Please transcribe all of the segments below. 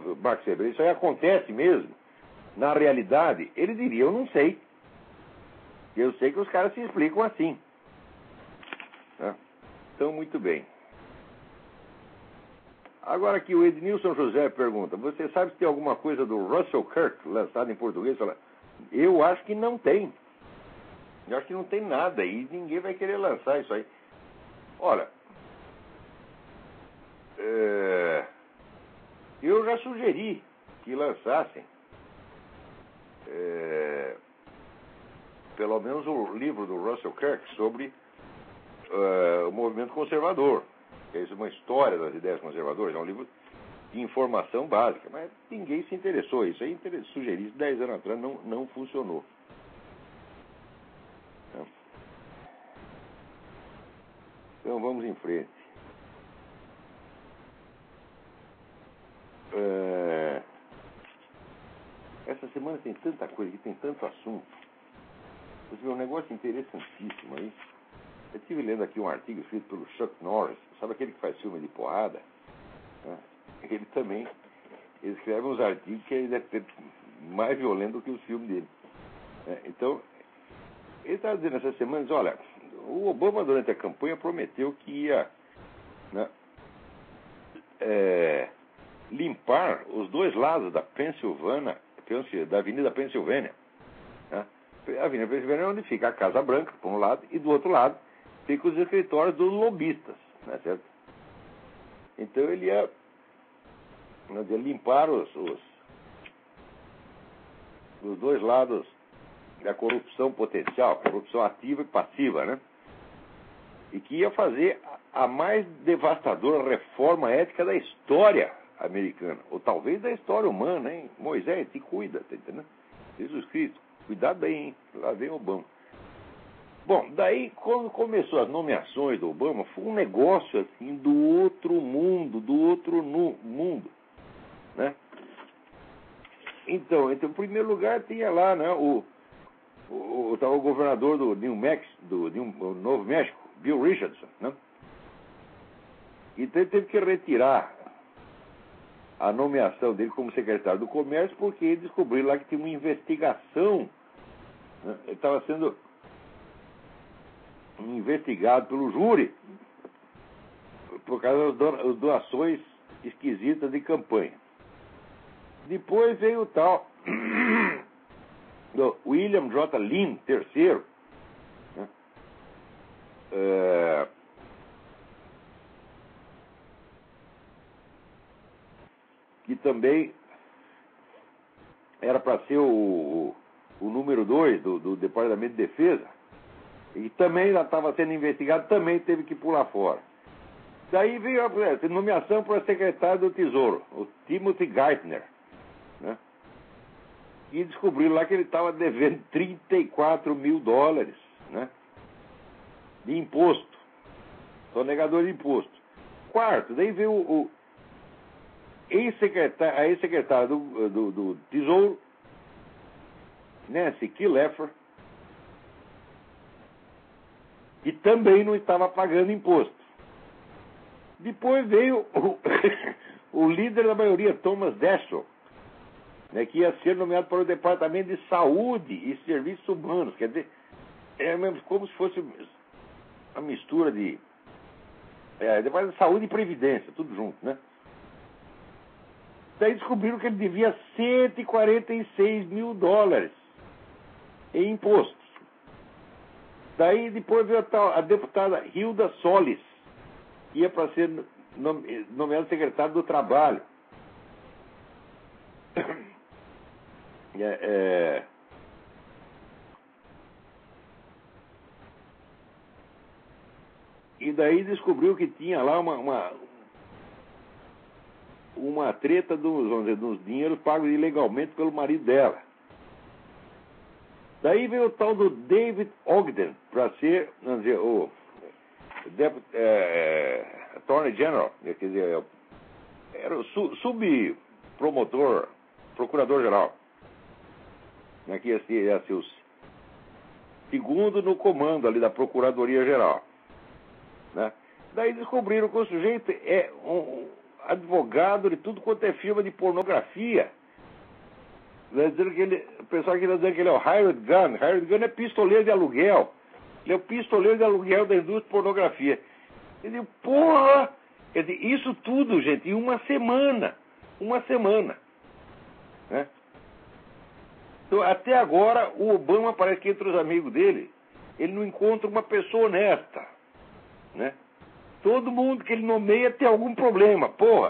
Max Weber, isso aí acontece mesmo, na realidade, ele diria, eu não sei. Eu sei que os caras se explicam assim. Tá? Então, muito bem. Agora aqui o Ednilson José pergunta, você sabe se tem alguma coisa do Russell Kirk lançado em português? Eu acho que não tem. Eu acho que não tem nada e ninguém vai querer lançar isso aí. Olha, eu já sugeri que lançassem pelo menos o livro do Russell Kirk sobre o movimento conservador. Isso é uma história das ideias conservadoras, é um livro de informação básica, mas ninguém se interessou. Isso aí sugeri isso 10 anos atrás, não funcionou. Então vamos em frente. Essa semana tem tanta coisa aqui, tem tanto assunto. Você vê um negócio interessantíssimo aí. Eu estive lendo aqui um artigo escrito pelo Chuck Norris, sabe aquele que faz filme de porrada? Ele também escreve uns artigos que ele deve ter mais violento do que os filmes dele. Então, ele estava dizendo essas semanas, olha, o Obama durante a campanha prometeu que ia limpar os dois lados da Pensilvânia, da Avenida Pensilvânia. A Avenida Pensilvânia é onde fica a Casa Branca, por um lado, e do outro lado ficam os escritórios dos lobistas, não é certo? Então ele ia limpar os dois lados da corrupção potencial, corrupção ativa e passiva, né? E que ia fazer a mais devastadora reforma ética da história americana, ou talvez da história humana, hein? Moisés, te cuida, tá entendendo? Jesus Cristo, cuidado aí, hein? Lá vem Obama. Bom, daí, quando começou as nomeações do Obama, foi um negócio, assim, do outro mundo, mundo, né? Então, em primeiro lugar, tinha lá, né, o governador do Novo México, Bill Richardson, né? Então ele teve que retirar a nomeação dele como secretário do Comércio, porque ele descobriu lá que tinha uma investigação, né? Ele estava sendo investigado pelo júri por causa das doações esquisitas de campanha. Depois veio o tal do William J. Lynn III, né? Que também era para ser o número 2 do Departamento de Defesa, e também já estava sendo investigado, também teve que pular fora. Daí veio a nomeação para secretário do Tesouro, o Timothy Geithner, né? E descobriram lá que ele estava devendo $34 mil, né? De imposto, sonegador de imposto. Quarto, daí veio o ex-secretária do Tesouro, Nancy Killefer, que também não estava pagando imposto. Depois veio o líder da maioria, Thomas Daschle, né, que ia ser nomeado para o Departamento de Saúde e Serviços Humanos. Quer dizer, é mesmo como se fosse uma mistura de Departamento de Saúde e Previdência, tudo junto, né? Daí descobriram que ele devia $146 mil em impostos. Daí depois veio a deputada Hilda Solis, que ia para ser nomeada secretária do Trabalho. E daí descobriu que tinha lá uma treta dos dinheiros pagos ilegalmente pelo marido dela. Daí veio o tal do David Ogden para ser, vamos dizer, o Attorney General, quer dizer, era o subpromotor, procurador-geral, né, que ia ser o segundo no comando ali da Procuradoria-Geral, né? Daí descobriram que o sujeito advogado de tudo quanto é firma de pornografia. O pessoal aqui está dizendo que ele é o hired gun. Hired gun é pistoleiro de aluguel. Ele é o pistoleiro de aluguel da indústria de pornografia. Ele diz, porra! Quer dizer, isso tudo, gente, em uma semana. Uma semana. Né? Então, até agora, o Obama parece que entre os amigos dele, ele não encontra uma pessoa honesta. Né? Todo mundo que ele nomeia tem algum problema, porra.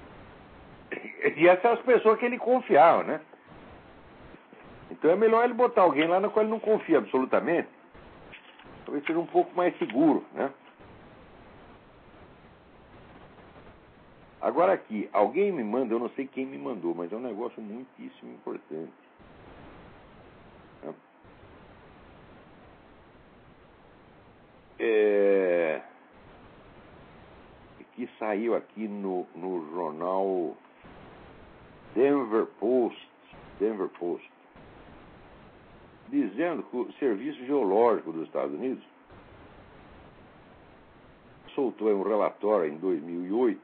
E essas são as pessoas que ele confiava, né? Então é melhor ele botar alguém lá na qual ele não confia absolutamente. Talvez seja um pouco mais seguro, né? Agora aqui, alguém me manda, eu não sei quem me mandou, mas é um negócio muitíssimo importante. Que saiu aqui no jornal Denver Post, dizendo que o Serviço Geológico dos Estados Unidos soltou um relatório em 2008,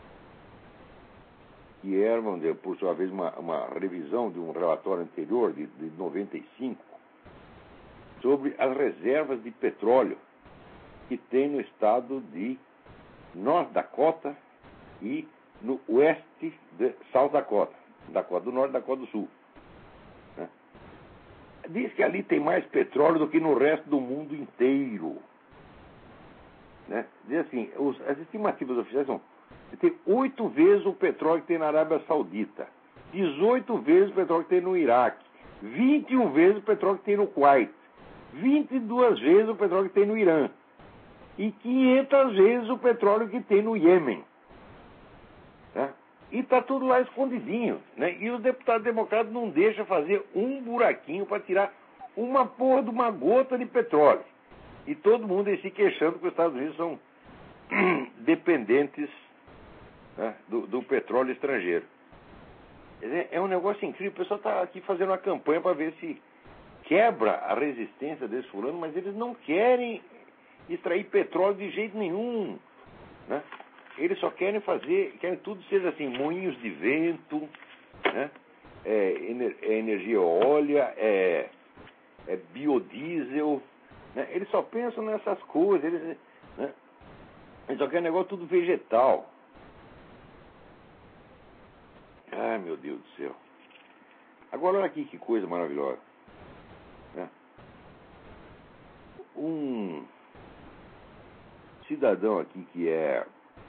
que era, vamos dizer, por sua vez, uma revisão de um relatório anterior, de 95, sobre as reservas de petróleo que tem no estado de North Dakota e no oeste de South Dakota, Dakota do Norte e Dakota do Sul. Né? Diz que ali tem mais petróleo do que no resto do mundo inteiro. Né? Diz assim, as estimativas oficiais são que tem 8 vezes o petróleo que tem na Arábia Saudita, 18 vezes o petróleo que tem no Iraque, 21 vezes o petróleo que tem no Kuwait, 22 vezes o petróleo que tem no Irã e 500 vezes o petróleo que tem no Iêmen. Né? E está tudo lá escondidinho. Né? E os deputados democratas não deixam fazer um buraquinho para tirar uma porra de uma gota de petróleo. E todo mundo aí se queixando que os Estados Unidos são dependentes, né, do petróleo estrangeiro. É um negócio incrível. O pessoal está aqui fazendo uma campanha para ver se quebra a resistência desse fulano, mas eles não querem extrair petróleo de jeito nenhum. Né? Eles só querem querem tudo seja assim, moinhos de vento, né? Energia eólica, biodiesel. Né? Eles só pensam nessas coisas. Eles só querem negócio tudo vegetal. Ai, meu Deus do céu. Agora, olha aqui que coisa maravilhosa. Né? Um cidadão aqui que é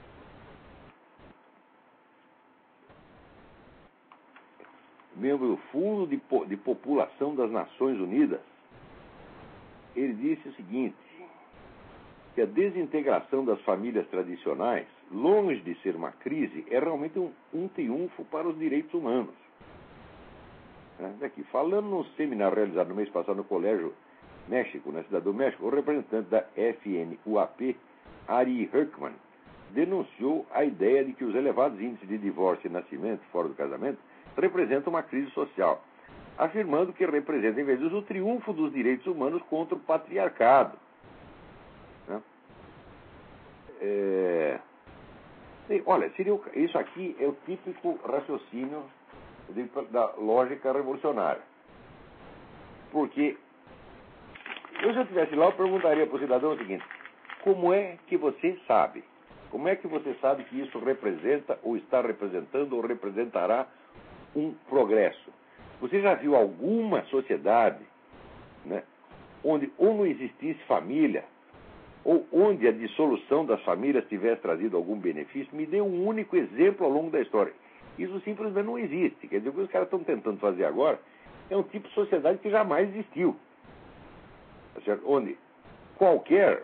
membro do Fundo de População das Nações Unidas, ele disse o seguinte, que a desintegração das famílias tradicionais, longe de ser uma crise, é realmente um triunfo para os direitos humanos. Daqui, falando num seminário realizado no mês passado no Colégio México, na Cidade do México, o representante da FNUAP, Ari Herkman, denunciou a ideia de que os elevados índices de divórcio e nascimento fora do casamento representam uma crise social, afirmando que representa, em vez disso, o triunfo dos direitos humanos contra o patriarcado. Né? Olha, isso aqui é o típico raciocínio da lógica revolucionária. Porque se eu estivesse lá, eu perguntaria para o cidadão o seguinte: como é que você sabe? Como é que você sabe que isso representa, ou está representando, ou representará um progresso? Você já viu alguma sociedade, né, onde ou não existisse família, ou onde a dissolução das famílias tivesse trazido algum benefício? Me dê um único exemplo ao longo da história. Isso simplesmente não existe. Quer dizer, o que os caras estão tentando fazer agora é um tipo de sociedade que jamais existiu. Tá certo? Onde qualquer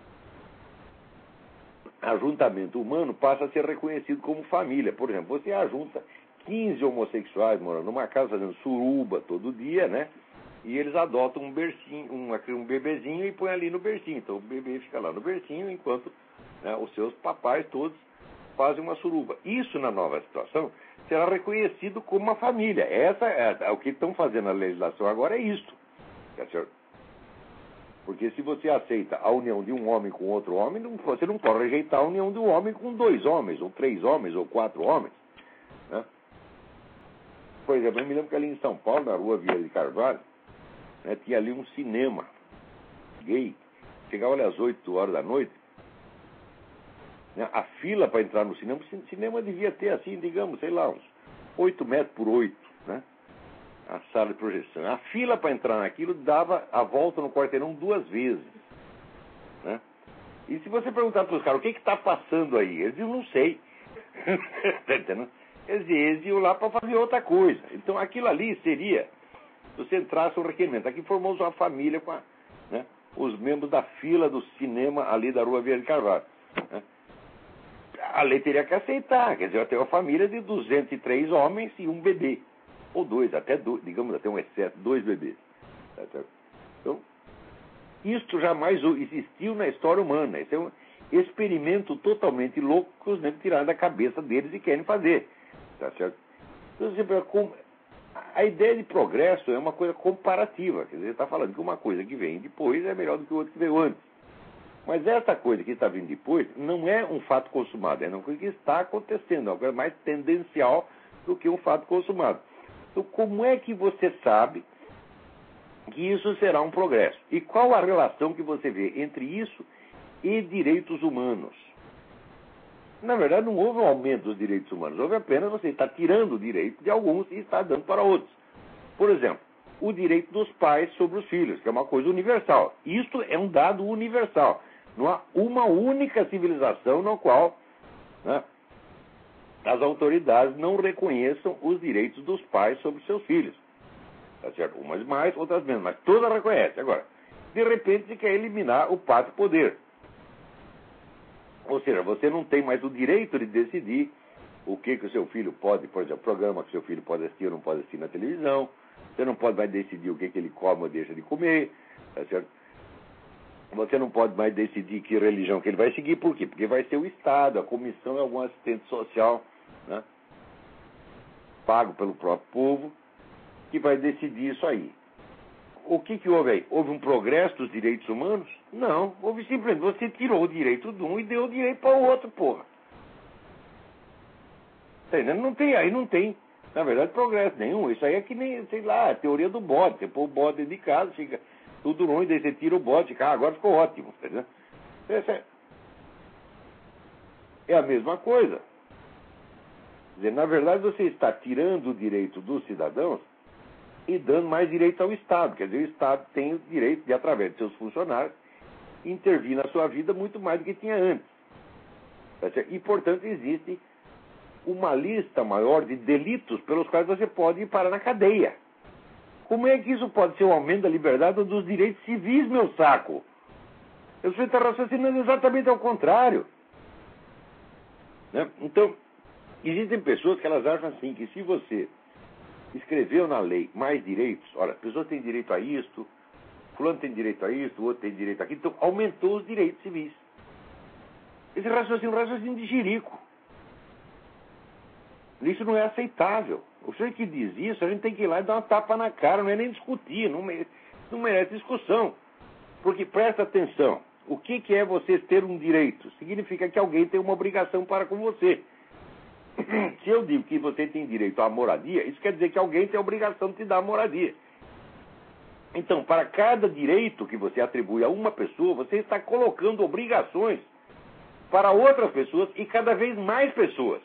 ajuntamento humano passa a ser reconhecido como família. Por exemplo, você ajunta 15 homossexuais morando numa casa fazendo suruba todo dia, né? E eles adotam um bercinho, um bebezinho e põem ali no bercinho. Então o bebê fica lá no bercinho enquanto, né, os seus papais todos fazem uma suruba. Isso, na nova situação, será reconhecido como uma família. O que estão fazendo na legislação agora é isso. Tá certo? Porque se você aceita a união de um homem com outro homem, você não pode rejeitar a união de um homem com 2 homens, ou 3 homens, ou 4 homens. Né? Por exemplo, eu me lembro que ali em São Paulo, na rua Vieira de Carvalho, né, tinha ali um cinema gay. Chegava ali às 8 horas da noite. Né, a fila para entrar no cinema devia ter assim, digamos, sei lá, uns 8 metros por 8, né? A sala de projeção. A fila para entrar naquilo dava a volta no quarteirão 2 vezes. Né? E se você perguntar para os caras, o que está passando aí? Eles diziam, não sei. Tá entendendo? Eles iam lá para fazer outra coisa. Então aquilo ali seria, se você entrasse um requerimento. Aqui formou uma família com né, os membros da fila do cinema ali da rua Vieira de Carvalho. Né? A lei teria que aceitar. Quer dizer, eu tenho uma família de 203 homens e um bebê. Ou 2, até 2, digamos, até um excesso, 2 bebês. Então, isto jamais existiu na história humana. Esse é um experimento totalmente louco que os negros tiraram da cabeça deles e querem fazer. Tá certo? Então, a ideia de progresso é uma coisa comparativa. Quer dizer, está falando que uma coisa que vem depois é melhor do que outra que veio antes. Mas essa coisa que está vindo depois não é um fato consumado, é uma coisa que está acontecendo, é uma coisa mais tendencial do que um fato consumado. Então, como é que você sabe que isso será um progresso? E qual a relação que você vê entre isso e direitos humanos? Na verdade, não houve um aumento dos direitos humanos, houve apenas você está tirando o direito de alguns e está dando para outros. Por exemplo, o direito dos pais sobre os filhos, que é uma coisa universal. Isto é um dado universal. Não há uma única civilização na qual, né, as autoridades não reconheçam os direitos dos pais sobre seus filhos. Tá certo? Umas mais, outras menos, mas todas reconhecem. Agora, de repente, você quer eliminar o pátrio poder. Ou seja, você não tem mais o direito de decidir o que o seu filho pode, por exemplo, programa que o seu filho pode assistir ou não pode assistir na televisão. Você não pode mais decidir o que ele come ou deixa de comer. Tá certo? Você não pode mais decidir que religião que ele vai seguir. Por quê? Porque vai ser o Estado, a comissão e algum assistente social, né, pago pelo próprio povo, que vai decidir isso aí. O que houve aí? Houve um progresso dos direitos humanos? Não. Houve simplesmente, você tirou o direito de um e deu o direito para o outro, porra. Tá entendendo? Não tem, aí não tem, na verdade, progresso nenhum. Isso aí é que nem, sei lá, a teoria do bode. Você põe o bode dentro de casa, fica tudo ruim, daí você tira o bode, fica, agora ficou ótimo. Tá entendendo? Essa é a mesma coisa. Quer dizer, na verdade, você está tirando o direito dos cidadãos e dando mais direito ao Estado. Quer dizer, o Estado tem o direito de, através de seus funcionários, intervir na sua vida muito mais do que tinha antes. E, portanto, existe uma lista maior de delitos pelos quais você pode ir parar na cadeia. Como é que isso pode ser um aumento da liberdade ou dos direitos civis, meu saco? Eu estou raciocinando exatamente ao contrário. Né? Então, existem pessoas que elas acham assim, que se você escreveu na lei mais direitos, olha, a pessoa tem direito a isto, fulano tem direito a isto, o outro tem direito a aquilo, então aumentou os direitos civis. Esse raciocínio é um raciocínio de jirico. Isso não é aceitável. O senhor que diz isso, a gente tem que ir lá e dar uma tapa na cara, não é nem discutir, não merece discussão. Porque, presta atenção, o que é você ter um direito? Significa que alguém tem uma obrigação para com você. Se eu digo que você tem direito à moradia, isso quer dizer que alguém tem a obrigação de te dar a moradia. Então, para cada direito que você atribui a uma pessoa, você está colocando obrigações para outras pessoas e cada vez mais pessoas.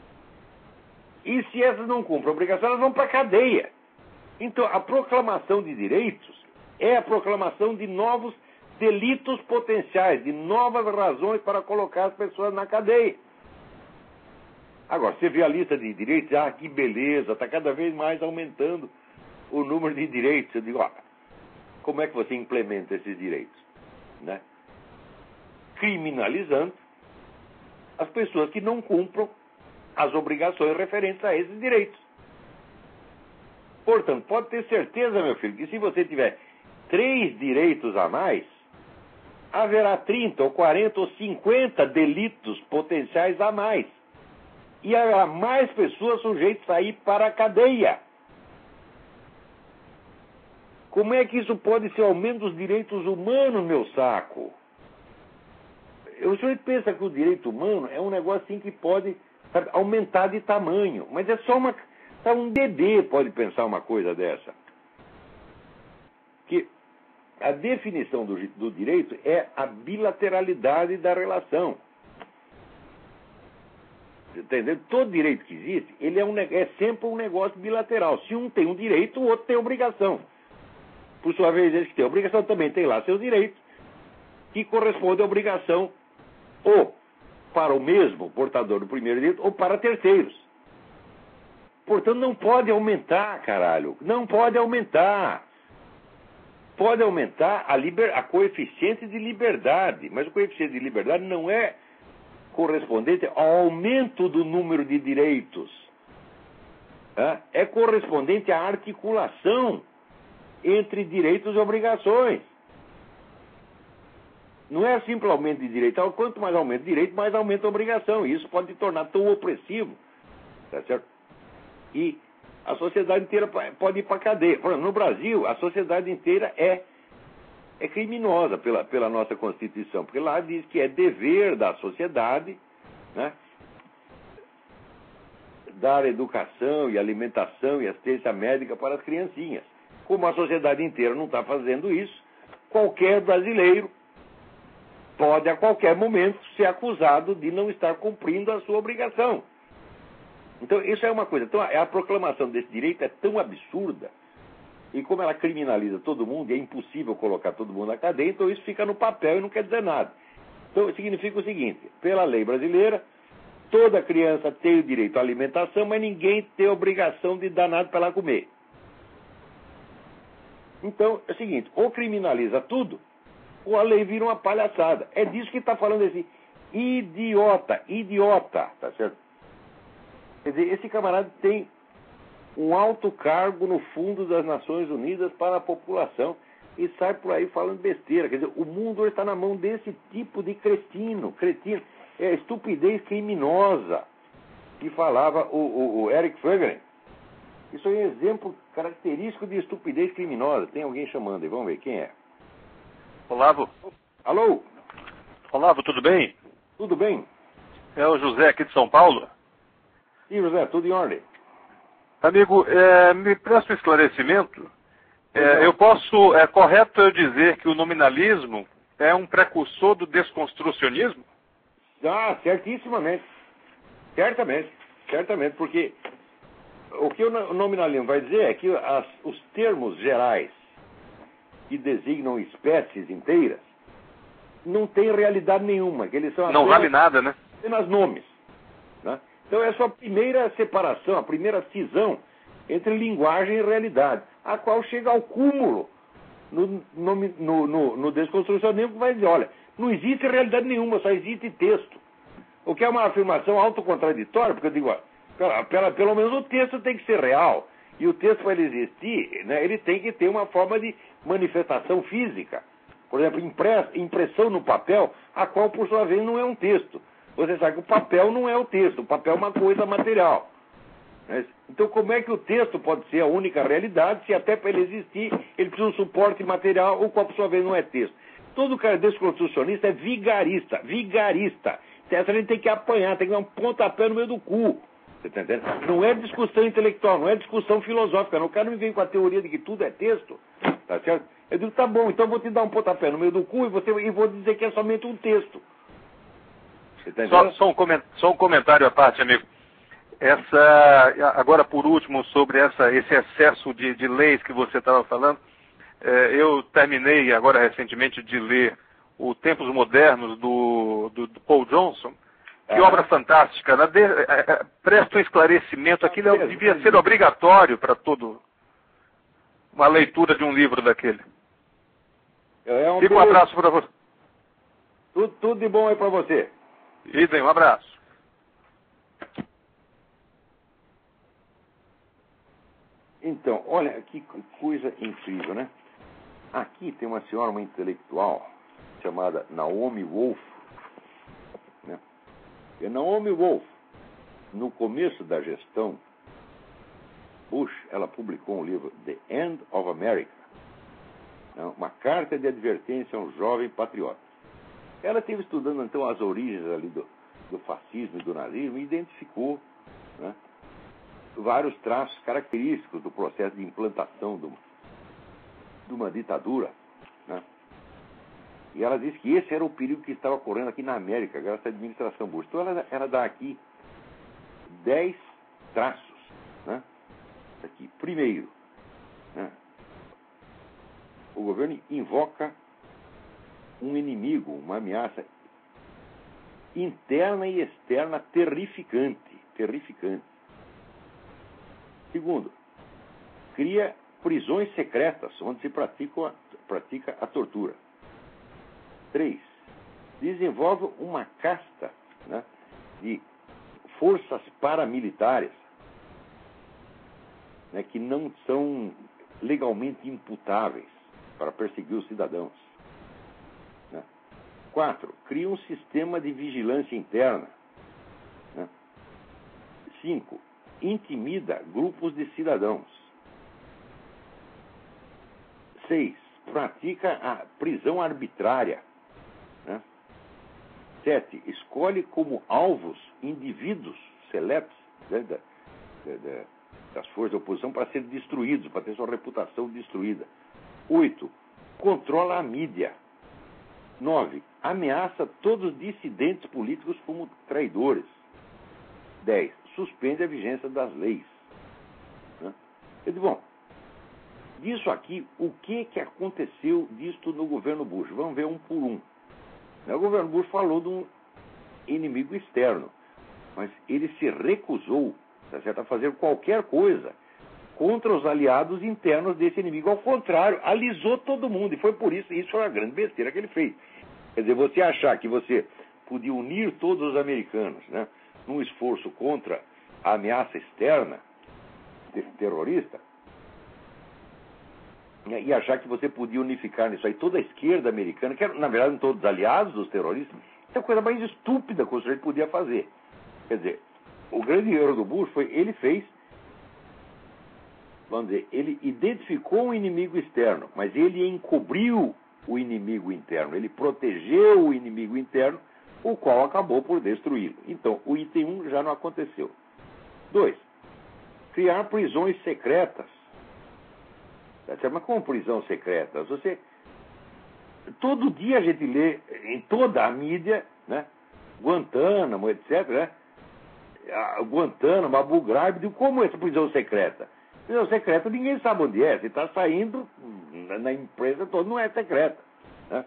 E se essas não cumprem a obrigação, elas vão para a cadeia. Então, a proclamação de direitos é a proclamação de novos delitos potenciais, de novas razões para colocar as pessoas na cadeia. Agora, você vê a lista de direitos, que beleza, está cada vez mais aumentando o número de direitos. Eu digo, como é que você implementa esses direitos? Né? Criminalizando as pessoas que não cumpram as obrigações referentes a esses direitos. Portanto, pode ter certeza, meu filho, que se você tiver 3 direitos a mais, haverá 30 ou 40 ou 50 delitos potenciais a mais. E haverá mais pessoas sujeitas a ir para a cadeia. Como é que isso pode ser aumento dos direitos humanos, meu saco? O senhor pensa que o direito humano é um negócio assim que pode, sabe, aumentar de tamanho, mas é só um bebê pode pensar uma coisa dessa. Que a definição do direito é a bilateralidade da relação. Entendeu? Todo direito que existe, ele é sempre um negócio bilateral. Se um tem um direito, o outro tem obrigação. Por sua vez, esse que tem obrigação também tem lá seus direitos, que correspondem à obrigação ou para o mesmo portador do primeiro direito ou para terceiros. Portanto, não pode aumentar, caralho. Não pode aumentar. Pode aumentar a coeficiente de liberdade, mas o coeficiente de liberdade não é correspondente ao aumento do número de direitos. É correspondente à articulação entre direitos e obrigações. Não é simples aumento de direito. Quanto mais aumenta o direito, mais aumenta a obrigação. E isso pode tornar tão opressivo. Tá certo? E a sociedade inteira pode ir para a cadeia. Por exemplo, no Brasil, a sociedade inteira é criminosa pela nossa Constituição. Porque lá diz que é dever da sociedade, né, dar educação e alimentação e assistência médica para as criancinhas. Como a sociedade inteira não está fazendo isso, qualquer brasileiro pode a qualquer momento ser acusado de não estar cumprindo a sua obrigação. Então, isso é uma coisa. Então, a proclamação desse direito é tão absurda, e como ela criminaliza todo mundo, e é impossível colocar todo mundo na cadeia, então isso fica no papel e não quer dizer nada. Então, significa o seguinte: pela lei brasileira, toda criança tem o direito à alimentação, mas ninguém tem a obrigação de dar nada para ela comer. Então, é o seguinte: ou criminaliza tudo, ou a lei vira uma palhaçada. É disso que está falando esse idiota, tá certo? Quer dizer, esse camarada tem um alto cargo no Fundo das Nações Unidas para a população e sai por aí falando besteira. Quer dizer, o mundo hoje está na mão desse tipo de cretino. É estupidez criminosa que falava o Eric Fögelen. Isso é um exemplo característico de estupidez criminosa. Tem alguém chamando aí, vamos ver quem é. Olavo. Alô? Olavo, tudo bem? Tudo bem? É o José aqui de São Paulo. Sim, José, tudo em ordem. Amigo, me presta um esclarecimento. É correto eu dizer que o nominalismo é um precursor do desconstrucionismo? Ah, certissimamente. Certamente, porque o que o nominalismo vai dizer é que os termos gerais que designam espécies inteiras não têm realidade nenhuma, que eles são não vale nada, né? Apenas nomes. Né? Então essa é a primeira separação, a primeira cisão entre linguagem e realidade, a qual chega ao cúmulo no desconstrucionismo, que vai dizer: olha, não existe realidade nenhuma, só existe texto. O que é uma afirmação autocontraditória, porque eu digo: pelo menos o texto tem que ser real. E o texto, para ele existir, né, ele tem que ter uma forma de manifestação física. Por exemplo, impressão no papel, a qual, por sua vez, não é um texto. Você sabe que o papel não é o texto, o papel é uma coisa material. Então, como é que o texto pode ser a única realidade, se até para ele existir, ele precisa de um suporte material, o qual, por sua vez, não é texto? Todo cara desconstrucionista é vigarista. Essa a gente tem que apanhar, tem que dar um pontapé no meio do cu. Você tá entendendo? Não é discussão intelectual, não é discussão filosófica. Não. O cara não vem com a teoria de que tudo é texto. Tá certo? Eu digo: tá bom, então eu vou te dar um pontapé no meio do cu e vou dizer que é somente um texto. Você tá entendendo? Só um comentário à parte, amigo. Agora, por último, sobre esse excesso de leis que você estava falando, eu terminei agora recentemente de ler o Tempos Modernos do Paul Johnson. Que obra fantástica, né? Presta um esclarecimento. Aquilo devia ser obrigatório para todo uma leitura de um livro daquele. Fica um abraço para você. Tudo de bom aí para você. Idem, um abraço. Então, olha que coisa incrível, né? Aqui tem uma senhora, uma intelectual, chamada Naomi Wolf. Né? E Naomi Wolf, no começo da gestão Bush, ela publicou um livro, The End of America. Uma carta de advertência a um jovem patriota. Ela esteve estudando, então, as origens ali do fascismo e do nazismo e identificou, né, vários traços característicos do processo de implantação de uma ditadura, né? E ela disse que esse era o perigo que estava ocorrendo aqui na América, graças à administração Bush. Então ela dá aqui 10 traços, né? Aqui. Primeiro, né, o governo invoca um inimigo, uma ameaça interna e externa terrificante. Segundo, cria prisões secretas onde se pratica a tortura. 3. Desenvolve uma casta, né, de forças paramilitares, né, que não são legalmente imputáveis para perseguir os cidadãos. 4. Cria um sistema de vigilância interna. 5. Intimida grupos de cidadãos. 6. Pratica a prisão arbitrária. 7. Escolhe como alvos indivíduos seletos, né, das forças de oposição para serem destruídos, para ter sua reputação destruída. 8. Controla a mídia. 9. Ameaça todos os dissidentes políticos como traidores. 10. Suspende a vigência das leis. Eu digo, bom, disso aqui, o que aconteceu disto no governo Bush? Vamos ver um por um. O governo Bush falou de um inimigo externo, mas ele se recusou, tá certo, a fazer qualquer coisa contra os aliados internos desse inimigo. Ao contrário, alisou todo mundo, e foi por isso foi a grande besteira que ele fez. Quer dizer, você achar que você podia unir todos os americanos, né, num esforço contra a ameaça externa terrorista, e achar que você podia unificar nisso aí toda a esquerda americana, que na verdade todos os aliados dos terroristas, isso é a coisa mais estúpida que o sujeito podia fazer. Quer dizer, o grande erro do Bush foi, ele fez, vamos dizer, ele identificou um inimigo externo, mas ele encobriu o inimigo interno, ele protegeu o inimigo interno, o qual acabou por destruí-lo. Então, o item 1 já não aconteceu. 2. Criar prisões secretas. Mas como prisão secreta? Todo dia a gente lê em toda a mídia, né, Guantánamo, etc., né, Guantánamo, Abu Ghraib, como essa prisão secreta? Prisão secreta ninguém sabe onde é, se está saindo na empresa toda, não é secreta, né?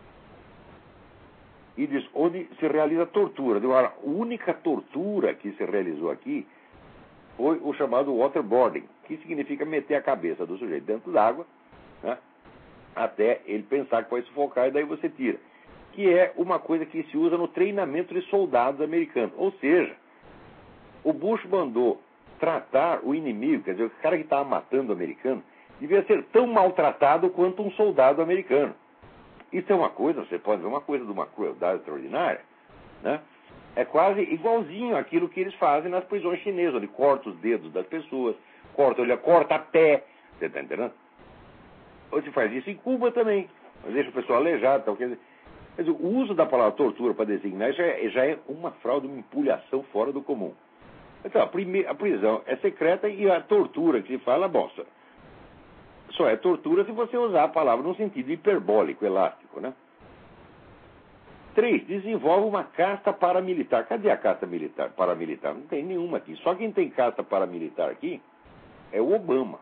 E diz, onde se realiza tortura. Agora, a única tortura que se realizou aqui foi o chamado waterboarding, que significa meter a cabeça do sujeito dentro d'água, né, até ele pensar que vai sufocar, e daí você tira. Que é uma coisa que se usa no treinamento de soldados americanos. Ou seja, o Bush mandou tratar o inimigo, quer dizer, o cara que estava matando o americano, devia ser tão maltratado quanto um soldado americano. Isso é uma coisa, você pode ver, uma coisa de uma crueldade extraordinária, né? É quase igualzinho àquilo que eles fazem nas prisões chinesas, onde corta os dedos das pessoas, corta a pé, você está entendendo? Ou se faz isso em Cuba também, deixa o pessoal aleijado, tal, quer dizer, o uso da palavra tortura para designar já é uma fraude, uma empulhação fora do comum. Então, a prisão é secreta e a tortura que se fala, bom, só é tortura se você usar a palavra num sentido hiperbólico, elástico, né? 3. Desenvolve uma casta paramilitar. Cadê a casta paramilitar? Não tem nenhuma aqui. Só quem tem casta paramilitar aqui é o Obama.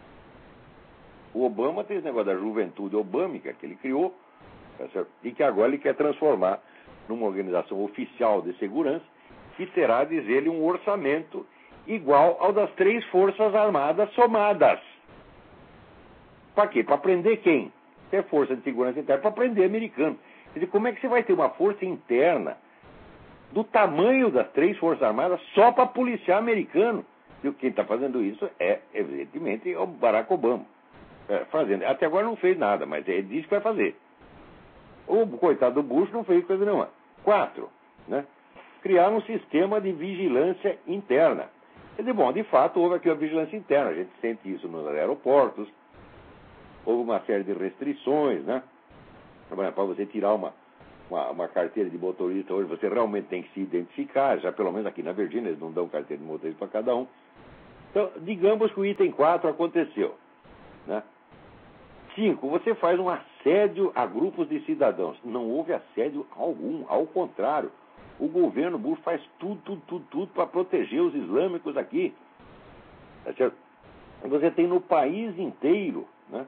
O Obama tem esse negócio da juventude obâmica que ele criou, tá certo? E que agora ele quer transformar numa organização oficial de segurança que terá, diz ele, um orçamento igual ao das 3 forças armadas somadas. Para quê? Para prender quem? Se é força de segurança interna, para prender americano. Quer dizer, como é que você vai ter uma força interna do tamanho das 3 forças armadas só para policiar americano? E quem está fazendo isso é, evidentemente, o Barack Obama. Fazendo. Até agora não fez nada, mas ele disse que vai fazer. O coitado do Bush não fez coisa nenhuma. 4. Né? Criar um sistema de vigilância interna. Quer dizer, bom, de fato, houve aqui uma vigilância interna. A gente sente isso nos aeroportos, houve uma série de restrições, né? Para você tirar uma carteira de motorista hoje, você realmente tem que se identificar, já pelo menos aqui na Virgínia eles não dão carteira de motorista para cada um. Então, digamos que o item 4 aconteceu, né? 5, você faz um assédio a grupos de cidadãos. Não houve assédio algum, ao contrário. O governo Bush faz tudo para proteger os islâmicos aqui. Tá certo? Você tem no país inteiro, né?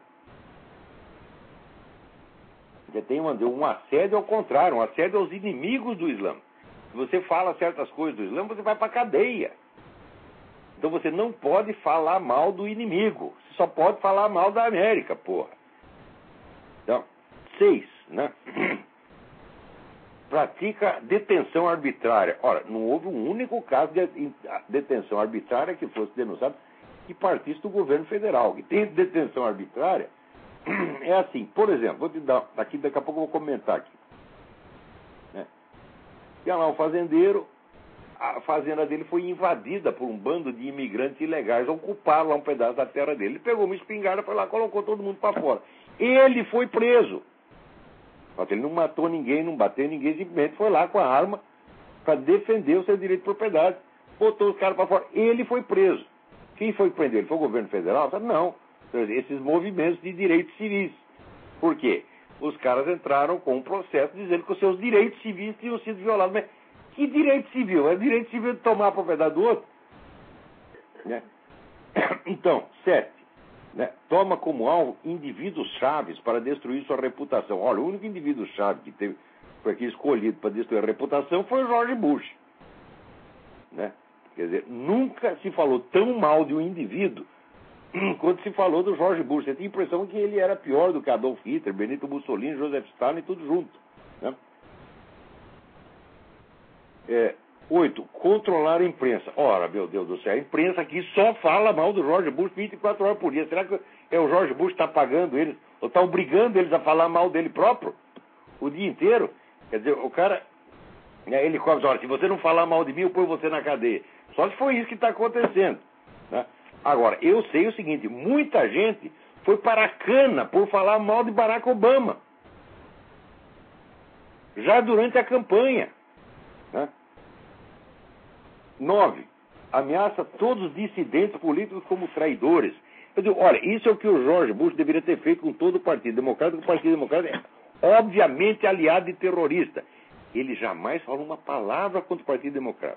Você tem um assédio ao contrário, um assédio aos inimigos do Islã. Se você fala certas coisas do Islã, você vai para a cadeia. Então você não pode falar mal do inimigo. Você só pode falar mal da América, porra. Então, 6, né? Pratica detenção arbitrária. Ora, não houve um único caso de detenção arbitrária que fosse denunciado que partisse do governo federal. Que tem detenção arbitrária é assim, por exemplo, vou te dar, daqui a pouco eu vou comentar aqui. Né? Tinha lá um fazendeiro, a fazenda dele foi invadida por um bando de imigrantes ilegais, ocuparam lá um pedaço da terra dele. Ele pegou uma espingarda, foi lá, colocou todo mundo para fora. Ele foi preso. Ele não matou ninguém, não bateu ninguém, simplesmente foi lá com a arma para defender o seu direito de propriedade. Botou os caras para fora. Ele foi preso. Quem foi que prendeu ele? Foi o governo federal? Não. Esses movimentos de direitos civis. Por quê? Os caras entraram com um processo dizendo que os seus direitos civis tinham sido violados. Mas que direito civil? É direito civil de tomar a propriedade do outro? Né? Então, 7. Né? Toma como alvo indivíduos chaves para destruir sua reputação. Olha, o único indivíduo chave que foi aqui escolhido para destruir a reputação foi o George Bush. Né? Quer dizer, nunca se falou tão mal de um indivíduo quando se falou do George Bush. Você tinha a impressão que ele era pior do que Adolf Hitler, Benito Mussolini, Joseph Stalin, tudo junto. Né? 8. Controlar a imprensa. Ora, meu Deus do céu, a imprensa aqui só fala mal do George Bush 24 horas por dia. Será que o George Bush está pagando eles, ou está obrigando eles a falar mal dele próprio o dia inteiro? Quer dizer, o cara, ele cobra, olha, se você não falar mal de mim, eu ponho você na cadeia. Só se foi isso que está acontecendo. Né? Agora, eu sei o seguinte, muita gente foi para a cana por falar mal de Barack Obama. Já durante a campanha. Né? 9. Ameaça todos os dissidentes políticos como traidores. Eu digo, olha, isso é o que o George Bush deveria ter feito com todo o Partido Democrata, porque o Partido Democrata é obviamente aliado de terrorista. Ele jamais falou uma palavra contra o Partido Democrata.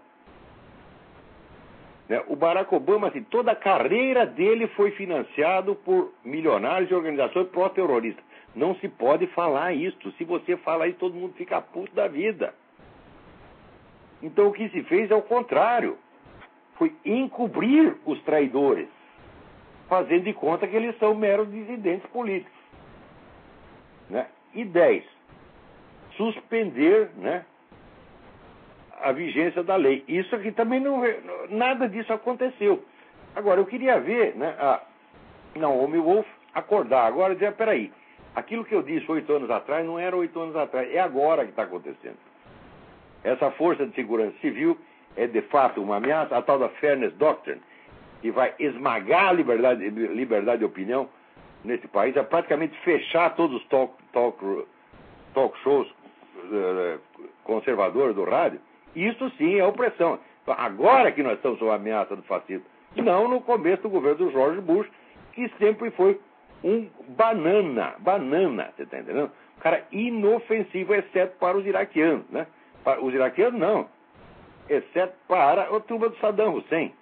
O Barack Obama, assim, toda a carreira dele foi financiado por milionários e organizações pró-terroristas. Não se pode falar isso. Se você fala isso, todo mundo fica puto da vida. Então o que se fez é o contrário. Foi encobrir os traidores, fazendo de conta que eles são meros dissidentes políticos. Né? E 10. Suspender, né, a vigência da lei. Isso aqui também nada disso aconteceu. Agora, eu queria ver, né, o Naomi Wolf acordar agora e dizer, peraí, aquilo que eu disse 8 anos atrás não era 8 anos atrás, é agora que está acontecendo. Essa força de segurança civil é, de fato, uma ameaça, a tal da Fairness Doctrine, que vai esmagar a liberdade de opinião nesse país, é praticamente fechar todos os talk shows conservadores do rádio. Isso sim é opressão. Agora que nós estamos sob a ameaça do fascismo. Não no começo do governo do George Bush, que sempre foi um banana, você está entendendo? Um cara inofensivo, exceto para os iraquianos, né? Para os iraquianos não, exceto para a turma do Saddam Hussein.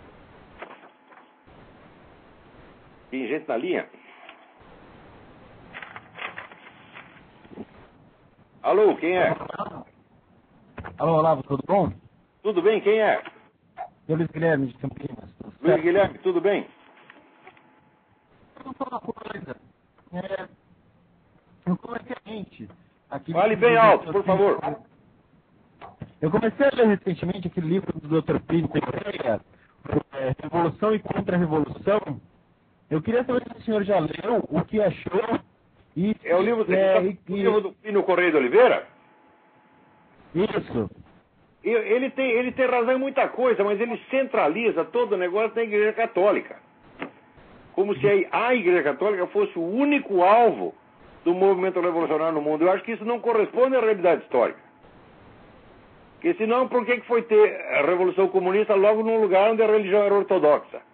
Tem gente na linha? Alô, quem é? Alô, Olavo, tudo bom? Tudo bem, quem é? Eu, Luiz Guilherme, de Campinas. Luiz Guilherme, tudo bem? Eu vou falar uma coisa. Eu comecei Fale bem alto, por favor. Eu comecei a ler recentemente aquele livro do Dr. Plínio Correia, Revolução e Contra-Revolução. Eu queria saber se o senhor já leu, o que achou. E, é o livro, o livro do Plínio Correia de Oliveira? Isso. Ele tem razão em muita coisa, mas ele centraliza todo o negócio na Igreja Católica. como se a Igreja Católica fosse o único alvo do movimento revolucionário no mundo. Eu acho que isso não corresponde à realidade histórica. Porque senão, por que foi ter a Revolução Comunista logo num lugar onde a religião era ortodoxa?